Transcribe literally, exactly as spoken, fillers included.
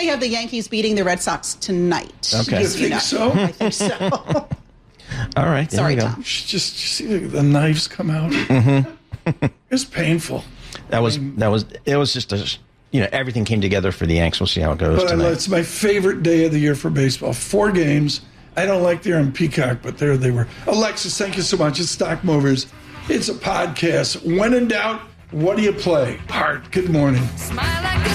they have the Yankees beating the Red Sox tonight. Okay. You think know. so? I think so. All right. There Sorry, you go. Tom. You should just you see the, the knives come out. Mm-hmm. It's painful. That was that was it was just a you know everything came together for the Yanks. We'll see how it goes But I, tonight. it's my favorite day of the year for baseball. Four games. I don't like they're on Peacock, but there they were. Alexis, thank you so much. It's Stock Movers. It's a podcast. When in doubt, what do you play? Hart, good morning. Smile like